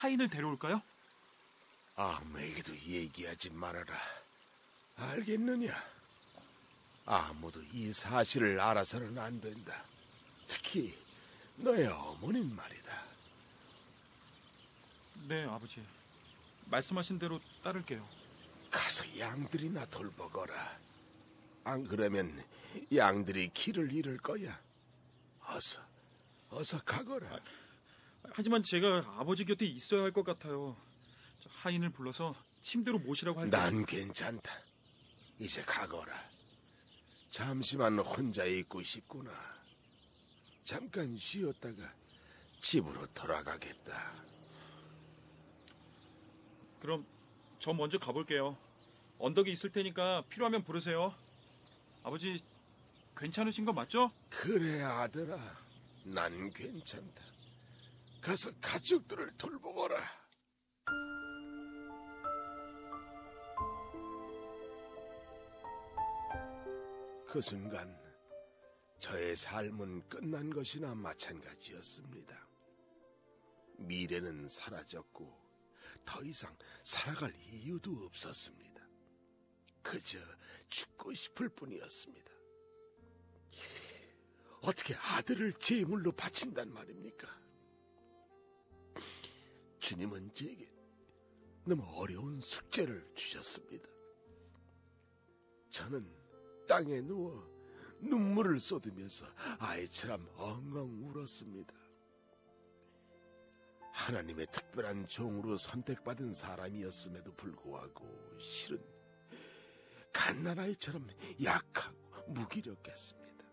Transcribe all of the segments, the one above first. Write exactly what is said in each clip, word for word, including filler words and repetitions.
하인을 데려올까요? 아무에게도 얘기하지 말아라. 알겠느냐? 아무도 이 사실을 알아서는 안 된다. 특히 너의 어머니는 말이다. 네, 아버지. 말씀하신 대로 따를게요. 가서 양들이나 돌보거라. 안 그러면 양들이 길을 잃을 거야. 어서, 어서 가거라. 아, 하지만 제가 아버지 곁에 있어야 할 것 같아요. 하인을 불러서 침대로 모시라고 할게요. 난 괜찮다. 이제 가거라. 잠시만 혼자 있고 싶구나. 잠깐 쉬었다가 집으로 돌아가겠다. 그럼 저 먼저 가볼게요. 언덕에 있을 테니까 필요하면 부르세요. 아버지, 괜찮으신 거 맞죠? 그래, 아들아. 난 괜찮다. 가서 가족들을 돌보거라. 그 순간 저의 삶은 끝난 것이나 마찬가지였습니다. 미래는 사라졌고 더 이상 살아갈 이유도 없었습니다. 그저 죽고 싶을 뿐이었습니다. 어떻게 아들을 제물로 바친단 말입니까? 주님은 제게 너무 어려운 숙제를 주셨습니다. 저는 땅에 누워 눈물을 쏟으면서 아이처럼 엉엉 울었습니다. 하나님의 특별한 종으로 선택받은 사람이었음에도 불구하고 실은 갓난아이처럼 약하고 무기력했습니다.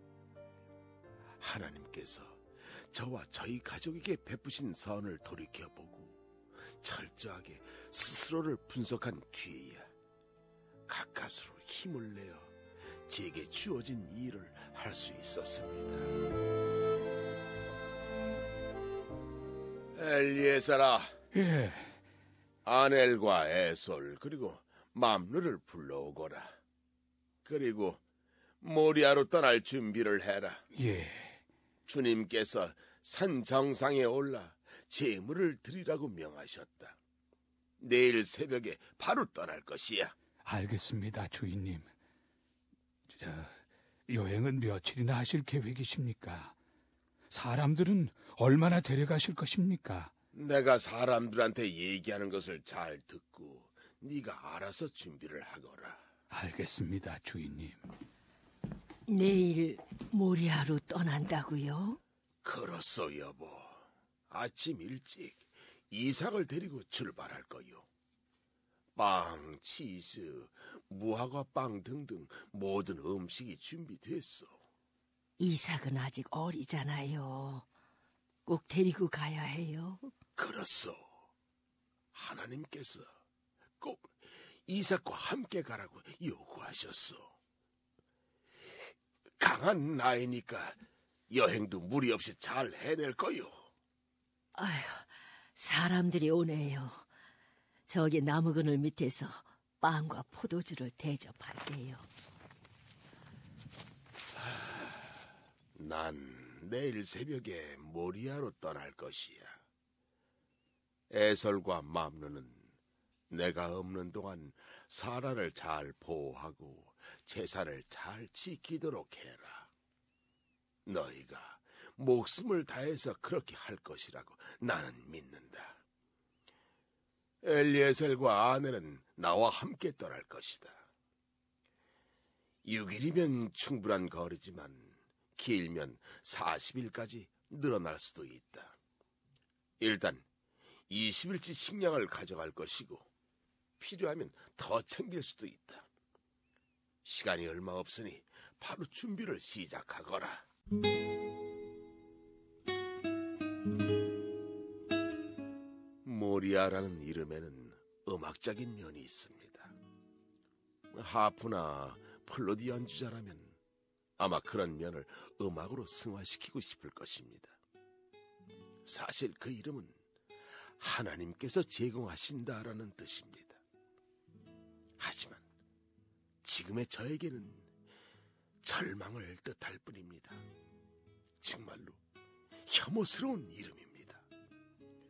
하나님께서 저와 저희 가족에게 베푸신 선을 돌이켜보고 철저하게 스스로를 분석한 뒤에야 가까스로 힘을 내어 제게 주어진 일을 할 수 있었습니다. 엘리에셀아, 예. 아넬과 에솔 그리고 맘르를 불러오거라. 그리고 모리아로 떠날 준비를 해라. 예. 주님께서 산 정상에 올라 제물을 드리라고 명하셨다. 내일 새벽에 바로 떠날 것이야. 알겠습니다, 주인님. 저, 여행은 며칠이나 하실 계획이십니까? 사람들은 얼마나 데려가실 것입니까? 내가 사람들한테 얘기하는 것을 잘 듣고 네가 알아서 준비를 하거라. 알겠습니다, 주인님. 내일 모리아로 떠난다고요? 그렇소, 여보. 아침 일찍 이삭을 데리고 출발할 거요. 빵, 치즈, 무화과 빵 등등 모든 음식이 준비됐어. 이삭은 아직 어리잖아요. 꼭 데리고 가야 해요. 그렇소. 하나님께서 꼭 이삭과 함께 가라고 요구하셨소. 강한 나이니까 여행도 무리 없이 잘 해낼 거요. 아휴, 사람들이 오네요. 저기 나무 그늘 밑에서 빵과 포도주를 대접할게요. 난 내일 새벽에 모리아로 떠날 것이야. 에설과 맘르는 내가 없는 동안 사라를 잘 보호하고 제사를 잘 지키도록 해라. 너희가 목숨을 다해서 그렇게 할 것이라고 나는 믿는다. 엘리에셀과 아내는 나와 함께 떠날 것이다. 육 일이면 충분한 거리지만 길면 사십 일까지 늘어날 수도 있다. 일단 이십 일치 식량을 가져갈 것이고 필요하면 더 챙길 수도 있다. 시간이 얼마 없으니 바로 준비를 시작하거라. 모리아라는 이름에는 음악적인 면이 있습니다. 하프나 플루트 연주자라면 아마 그런 면을 음악으로 승화시키고 싶을 것입니다. 사실 그 이름은 하나님께서 제공하신다라는 뜻입니다. 하지만 지금의 저에게는 절망을 뜻할 뿐입니다. 정말로 혐오스러운 이름입니다.